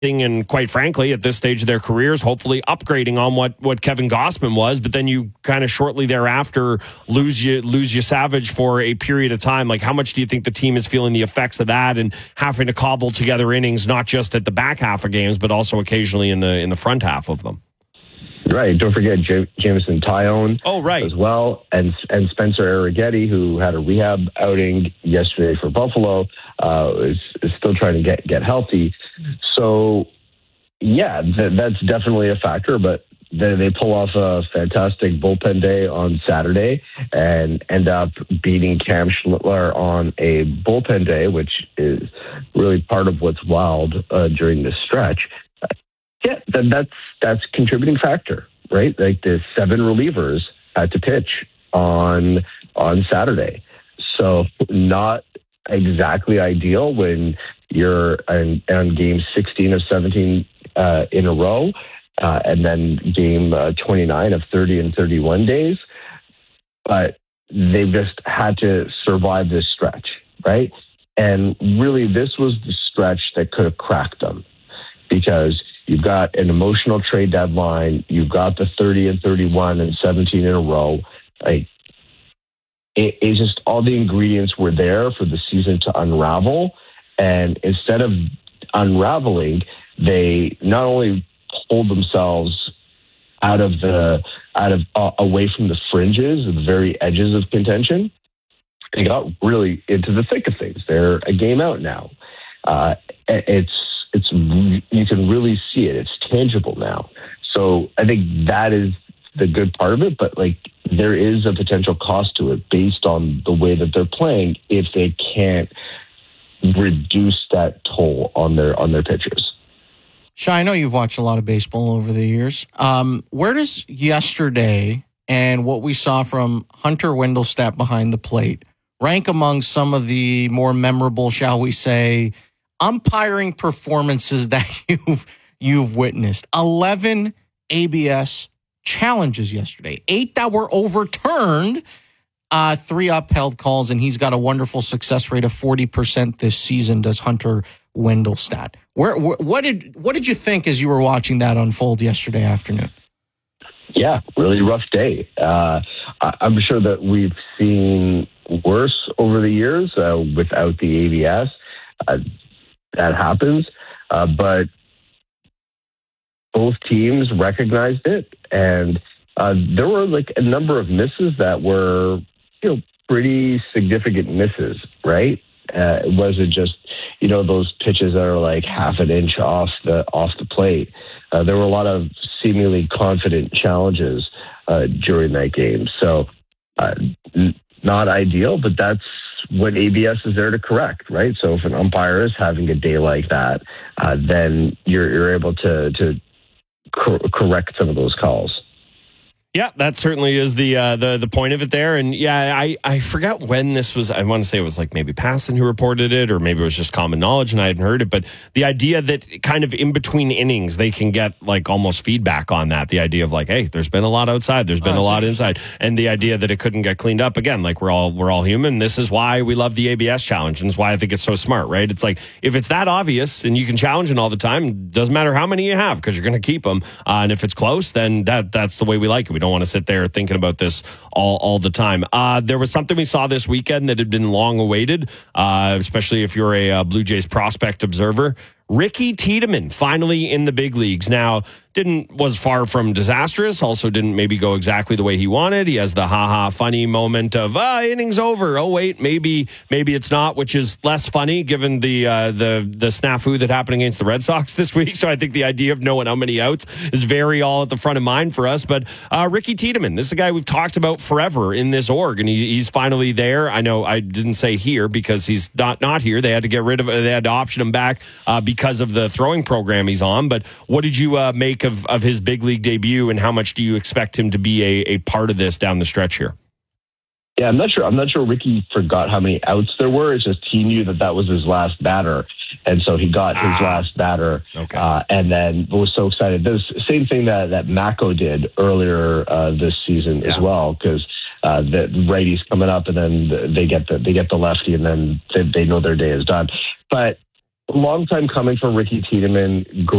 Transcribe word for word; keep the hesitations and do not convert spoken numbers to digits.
and quite frankly, at this stage of their careers, hopefully upgrading on what, what Kevin Gausman was. But then you kind of shortly thereafter lose you lose you Savage for a period of time. Like, how much do you think the team is feeling the effects of that and having to cobble together innings, not just at the back half of games, but also occasionally in the in the front half of them? Right. Don't forget J- Jameson Taillon. Oh, right. As well. And and Spencer Arrighetti, who had a rehab outing yesterday for Buffalo, uh, is, is still trying to get, get healthy. So, yeah, th- that's definitely a factor. But they, they pull off a fantastic bullpen day on Saturday and end up beating Cam Schlittler on a bullpen day, which is really part of what's wild uh, during this stretch. Yeah, that, that's that's a contributing factor, right? Like the seven relievers had to pitch on on Saturday, so not exactly ideal when you're on, on game sixteen of seventeen uh, in a row, uh, and then game uh, twenty-nine of thirty and thirty-one days. But they've just had to survive this stretch, right? And really, this was the stretch that could have cracked them, because you've got an emotional trade deadline. You've got the thirty and thirty-one and seventeen in a row. Like, it, it's just all the ingredients were there for the season to unravel. And instead of unraveling, they not only pulled themselves out of the out of uh, away from the fringes, the very edges of contention. They got really into the thick of things. They're a game out now. Uh, it's It's you can really see it. It's tangible now. So I think that is the good part of it. But like, there is a potential cost to it based on the way that they're playing if they can't reduce that toll on their on their pitchers. Shai, I know you've watched a lot of baseball over the years. Um, where does yesterday and what we saw from Hunter Wendelstedt behind the plate rank among some of the more memorable, shall we say, umpiring performances that you've you've witnessed? eleven A B S challenges yesterday, eight that were overturned, uh, three upheld calls, and he's got a wonderful success rate of forty percent this season, does Hunter Wendelstedt. Where, where what did what did you think as you were watching that unfold yesterday afternoon? Yeah, really rough day. Uh, I, I'm sure that we've seen worse over the years uh, without the A B S. Uh, That happens, uh, but both teams recognized it, and uh, there were like a number of misses that were, you know, pretty significant misses, right? Uh, it wasn't just, you know, those pitches that are like half an inch off the off the plate. Uh, there were a lot of seemingly confident challenges uh, during that game, so uh, n- not ideal, but that's what A B S is there to correct, right? So if an umpire is having a day like that, uh, then you're you're able to to cor- correct some of those calls. Yeah, that certainly is the uh, the the point of it there. And yeah, I, I forgot when this was. I want to say it was like maybe Passon who reported it, or maybe it was just common knowledge and I hadn't heard it. But the idea that kind of in between innings, they can get like almost feedback on that. The idea of like, hey, there's been a lot outside, there's been oh, a lot inside. And the idea that it couldn't get cleaned up. Again, like we're all we're all human. This is why we love the A B S challenge, and it's why I think it's so smart, right? It's like, if it's that obvious and you can challenge it all the time, doesn't matter how many you have, because you're going to keep them. Uh, and if it's close, then that that's the way we like it. We don't want to sit there thinking about this all, all the time. Uh, there was something we saw this weekend that had been long awaited, uh, especially if you're a, a Blue Jays prospect observer. Ricky Tiedemann finally in the big leagues. Now, didn't was far from disastrous. Also didn't maybe go exactly the way he wanted. He has the ha-ha funny moment of, ah, inning's over. Oh, wait, maybe maybe it's not, which is less funny given the uh, the the snafu that happened against the Red Sox this week. So I think the idea of knowing how many outs is very all at the front of mind for us. But uh, Ricky Tiedemann, this is a guy we've talked about forever in this org, and he, he's finally there. I know I didn't say here because he's not, not here. They had to get rid of They had to option him back uh, because of the throwing program he's on. But what did you uh, make Of, of his big league debut, and how much do you expect him to be a, a part of this down the stretch here? Yeah, I'm not sure. I'm not sure Ricky forgot how many outs there were. It's just he knew that that was his last batter, and so he got his ah, last batter. Okay. Uh, and then was so excited. The same thing that that Mako did earlier uh, this season yeah. as well, because uh, the righty's coming up, and then they get the they get the lefty, and then they, they know their day is done. But long time coming for Ricky Tiedemann.